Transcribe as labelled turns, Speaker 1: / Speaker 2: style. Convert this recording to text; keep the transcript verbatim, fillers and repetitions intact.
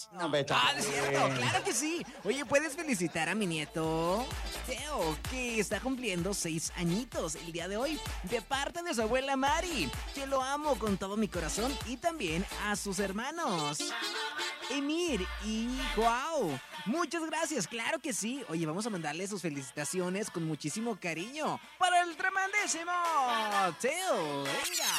Speaker 1: No, Beto.
Speaker 2: Ah, es cierto, claro que sí. Oye, ¿puedes felicitar a mi nieto Teo, que está cumpliendo seis añitos el día de hoy, de parte de su abuela Mari, que lo amo con todo mi corazón, y también a sus hermanos Emir y Joao. Muchas gracias, claro que sí. Oye, vamos a mandarle sus felicitaciones con muchísimo cariño para el tremendísimo Teo. Venga.